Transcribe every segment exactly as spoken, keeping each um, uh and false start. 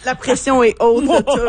La pression est haute.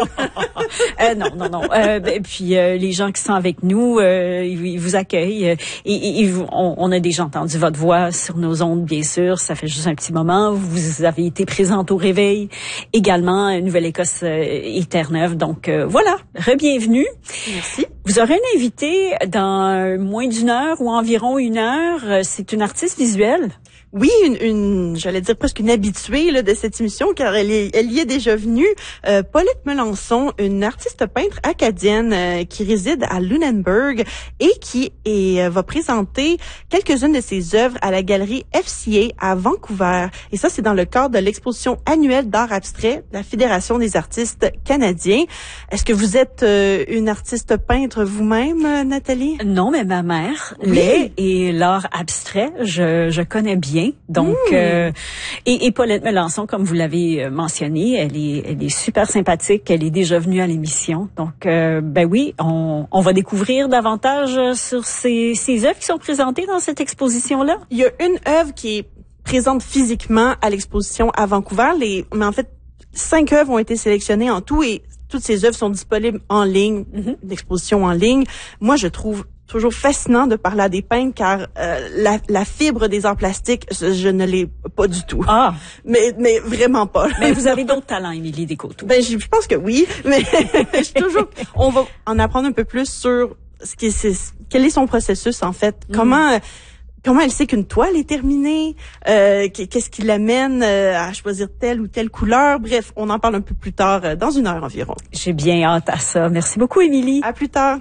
euh, non, non, non. Euh, ben, puis euh, les gens qui sont avec nous, euh, ils, ils vous accueillent. Euh, et, et, et on, on a déjà entendu votre voix sur nos ondes, bien sûr. Ça fait juste un petit moment. Vous avez été présente au réveil également, Nouvelle-Écosse euh, et Terre-Neuve. Donc euh, voilà, re-bienvenue. Merci. Vous aurez un invité dans moins d'une heure ou environ une heure. C'est une artiste visuelle. Oui, une, une j'allais dire presque une habituée là, de cette émission, car elle, est, elle y est déjà venue. Euh, Paulette Melançon, une artiste peintre acadienne euh, qui réside à Lunenburg et qui est, euh, va présenter quelques-unes de ses œuvres à la galerie F C A à Vancouver. Et ça, c'est dans le cadre de l'exposition annuelle d'art abstrait de la Fédération des artistes canadiens. Est-ce que vous êtes euh, une artiste peintre vous-même, euh, Nathalie? Non, mais ma mère Oui. l'est, et l'art abstrait, je, je connais bien. Donc, mmh. euh, et, et Paulette Melançon, comme vous l'avez mentionné, elle est, elle est super sympathique. Elle est déjà venue à l'émission. Donc, euh, ben oui, on, on va découvrir davantage sur ces, ces œuvres qui sont présentées dans cette exposition-là. Il y a une œuvre qui est présente physiquement à l'exposition à Vancouver. Les, mais en fait, cinq œuvres ont été sélectionnées en tout et toutes ces œuvres sont disponibles en ligne, mmh. l'exposition en ligne. Moi, je trouve toujours fascinant de parler à des peintres car euh, la, la fibre des arts plastiques, je, je ne l'ai pas du tout. Ah, mais mais vraiment pas. Mais vous avez d'autres talents, Émilie Descoteaux. Ben je pense que oui, mais je suis toujours. On va en apprendre un peu plus sur ce qui c'est, quel est son processus en fait. Mm. Comment comment elle sait qu'une toile est terminée, euh, qu'est-ce qui l'amène euh, à choisir telle ou telle couleur. Bref, on en parle un peu plus tard, euh, dans une heure environ. J'ai bien hâte à ça. Merci beaucoup, Émilie. À plus tard.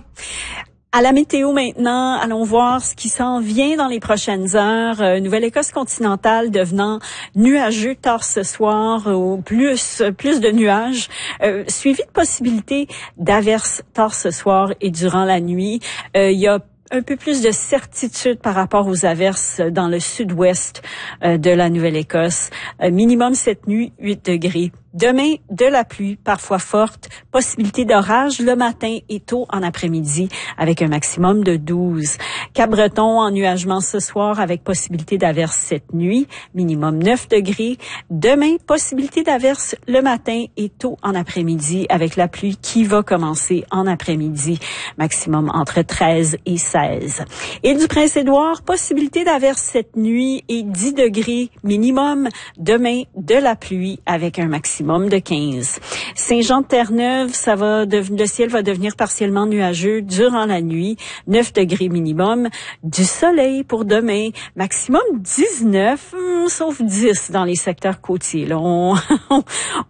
À la météo maintenant, allons voir ce qui s'en vient dans les prochaines heures. Euh, Nouvelle-Écosse continentale devenant nuageux tard ce soir, ou plus plus de nuages, euh, suivi de possibilités d'averses tard ce soir et durant la nuit. Euh, il y a un peu plus de certitude par rapport aux averses dans le sud-ouest euh, de la Nouvelle-Écosse. Euh, minimum cette nuit, huit degrés. Demain, de la pluie, parfois forte, possibilité d'orage le matin et tôt en après-midi, avec un maximum de douze. Cap-Breton, ennuagement ce soir, avec possibilité d'averse cette nuit, minimum neuf degrés. Demain, possibilité d'averse le matin et tôt en après-midi, avec la pluie qui va commencer en après-midi, maximum entre treize et seize. Île-du-Prince-Édouard, possibilité d'averse cette nuit et dix degrés minimum. Demain, de la pluie, avec un maximum de quinze. Saint-Jean-de-Terre-Neuve, ça va devenir, le ciel va devenir partiellement nuageux durant la nuit, neuf degrés minimum. Du soleil pour demain, maximum dix-neuf, hum, sauf dix dans les secteurs côtiers. Là, on, on,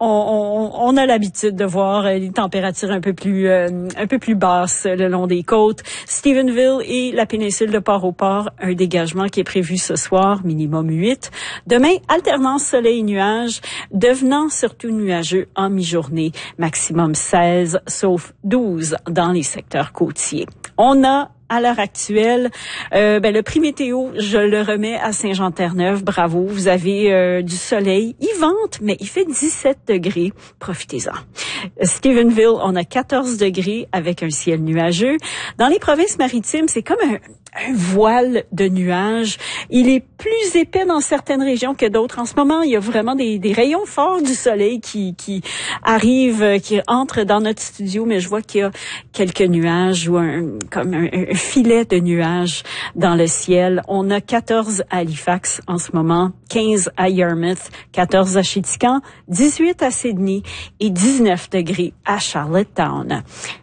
on, on a l'habitude de voir les températures un peu plus, euh, un peu plus basses le long des côtes. Stephenville et la péninsule de Port-au-Port, un dégagement qui est prévu ce soir, minimum huit. Demain, alternance soleil-nuage, devenant surtout nuageux en mi-journée, maximum seize, sauf douze dans les secteurs côtiers. On a à l'heure actuelle, euh, ben le prix météo, je le remets à Saint-Jean-de-Terre-Neuve. Bravo, vous avez euh, du soleil. Il vente, mais il fait dix-sept degrés. Profitez-en. Stephenville, on a quatorze degrés avec un ciel nuageux. Dans les provinces maritimes, c'est comme un, un voile de nuages. Il est plus épais dans certaines régions que d'autres. En ce moment, il y a vraiment des, des rayons forts du soleil qui, qui arrivent, qui entrent dans notre studio, mais je vois qu'il y a quelques nuages ou un, comme un, un filet de nuages dans le ciel. On a quatorze à Halifax en ce moment, quinze à Yarmouth, quatorze à Chéticamp, dix-huit à Sydney et dix-neuf degrés à Charlottetown.